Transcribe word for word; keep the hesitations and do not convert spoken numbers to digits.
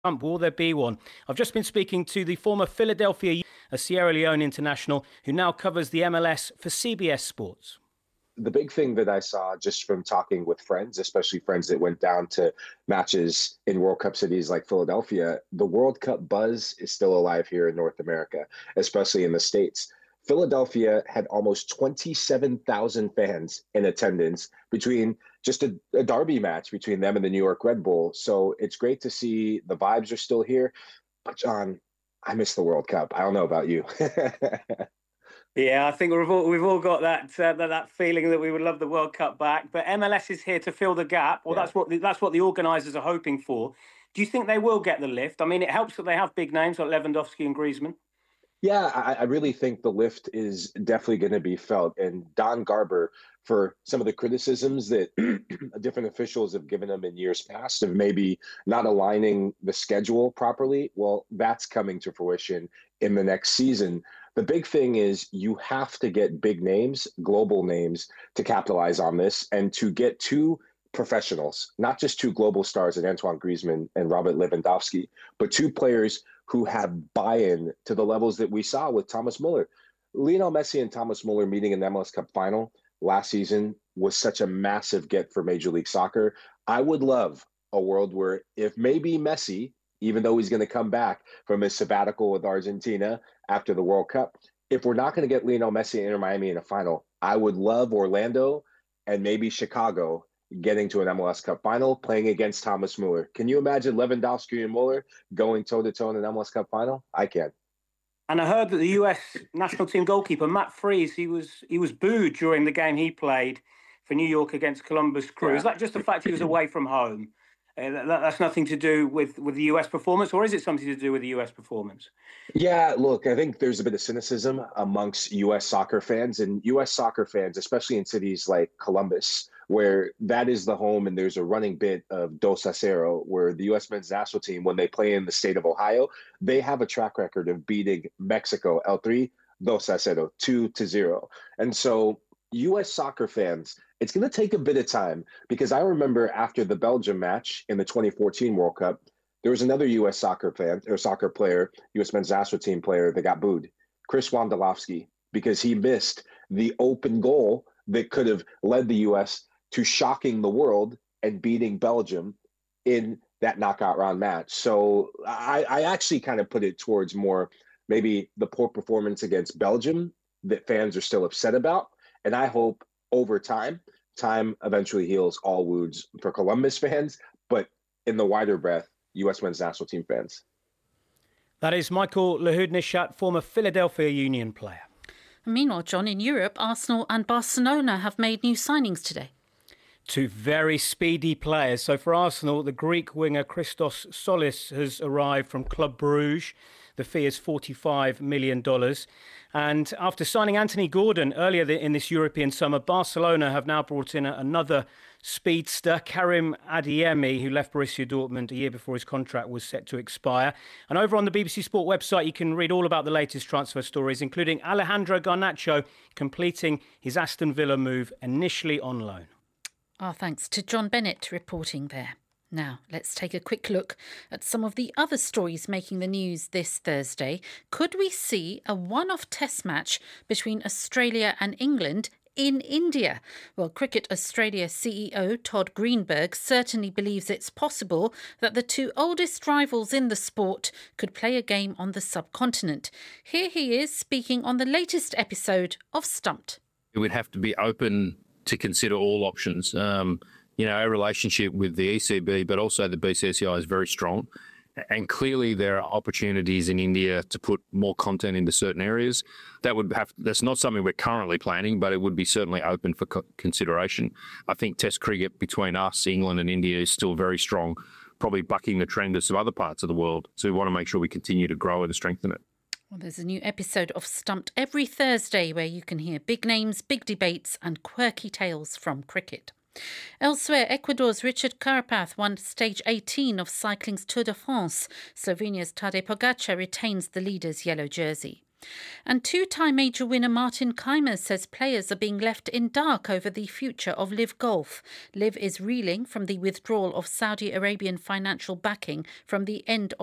Trump, will there be one? I've just been speaking to the former Philadelphia, a Sierra Leone international, who now covers the M L S for C B S Sports. The big thing that I saw just from talking with friends, especially friends that went down to matches in World Cup cities like Philadelphia, the World Cup buzz is still alive here in North America, especially in the States. Philadelphia had almost twenty-seven thousand fans in attendance between just a, a derby match between them and the New York Red Bull. So it's great to see the vibes are still here. But John, I miss the World Cup. I don't know about you. Yeah, I think we've all, we've all got that, uh, that that feeling that we would love the World Cup back. But M L S is here to fill the gap. Well, Yeah. that's what the, that's what the organisers are hoping for. Do you think they will get the lift? I mean, it helps that they have big names like Lewandowski and Griezmann. Yeah, I, I really think the lift is definitely going to be felt. And Don Garber, for some of the criticisms that different officials have given him in years past of maybe not aligning the schedule properly, well, that's coming to fruition in the next season. The big thing is you have to get big names, global names, to capitalize on this and to get two professionals, not just two global stars in Antoine Griezmann and Robert Lewandowski, but two players who have buy-in to the levels that we saw with Thomas Muller. Lionel Messi and Thomas Muller meeting in the M L S Cup final last season was such a massive get for Major League Soccer. I would love a world where if maybe Messi, even though he's going to come back from his sabbatical with Argentina after the World Cup, if we're not going to get Lionel Messi and Inter Miami in a final, I would love Orlando and maybe Chicago getting to an M L S Cup final, playing against Thomas Muller. Can you imagine Lewandowski and Muller going toe-to-toe in an M L S Cup final? I can. And I heard that the U S national team goalkeeper, Matt Freese, he was he was booed during the game he played for New York against Columbus Crew. Yeah. Is that just the fact he was away from home? Uh, that, that's nothing to do with, with the U S performance, or is it something to do with the U S performance? Yeah, look, I think there's a bit of cynicism amongst U S soccer fans, and U S soccer fans, especially in cities like Columbus, where that is the home, and there's a running bit of Dos a Cero, where the U S men's national team, when they play in the state of Ohio, they have a track record of beating Mexico El Tri Dos a Cero, two to zero. And so U S soccer fans, it's going to take a bit of time, because I remember after the Belgium match in the twenty fourteen World Cup, there was another U S soccer fan or soccer player, U S men's national team player that got booed, Chris Wondolowski, because he missed the open goal that could have led the U S to shocking the world and beating Belgium in that knockout round match. So I, I actually kind of put it towards more maybe the poor performance against Belgium that fans are still upset about. And I hope over time, time eventually heals all wounds for Columbus fans, but in the wider breath, U S men's national team fans. That is Michael Lahudnishat, former Philadelphia Union player. Meanwhile, John, in Europe, Arsenal and Barcelona have made new signings today. Two very speedy players. So for Arsenal, the Greek winger Christos Solis has arrived from Club Bruges. The fee is forty-five million dollars. And after signing Anthony Gordon earlier in this European summer, Barcelona have now brought in another speedster, Karim Adeyemi, who left Borussia Dortmund a year before his contract was set to expire. And over on the B B C Sport website, you can read all about the latest transfer stories, including Alejandro Garnacho completing his Aston Villa move initially on loan. Our thanks to John Bennett reporting there. Now, let's take a quick look at some of the other stories making the news this Thursday. Could we see a one-off test match between Australia and England in India? Well, Cricket Australia C E O Todd Greenberg certainly believes it's possible that the two oldest rivals in the sport could play a game on the subcontinent. Here he is speaking on the latest episode of Stumped. It would have to be open to consider all options. Um, you know, our relationship with the E C B, but also the B C C I is very strong. And clearly there are opportunities in India to put more content into certain areas. That would have, that's not something we're currently planning, but it would be certainly open for co- consideration. I think Test cricket between us, England and India is still very strong, probably bucking the trend of some other parts of the world. So we want to make sure we continue to grow it and strengthen it. Well, there's a new episode of Stumped every Thursday where you can hear big names, big debates and quirky tales from cricket. Elsewhere, Ecuador's Richard Carapaz won stage eighteen of cycling's Tour de France. Slovenia's Tadej Pogacar retains the leader's yellow jersey. And two-time major winner Martin Kaymer says players are being left in dark over the future of Liv Golf. Liv is reeling from the withdrawal of Saudi Arabian financial backing from the end of